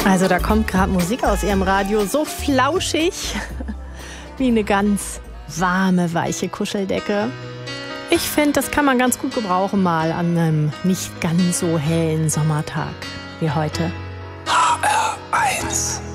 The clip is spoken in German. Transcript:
Also da kommt gerade Musik aus Ihrem Radio, so flauschig wie eine ganz warme, weiche Kuscheldecke. Ich finde, das kann man ganz gut gebrauchen mal an einem nicht ganz so hellen Sommertag wie heute. HR1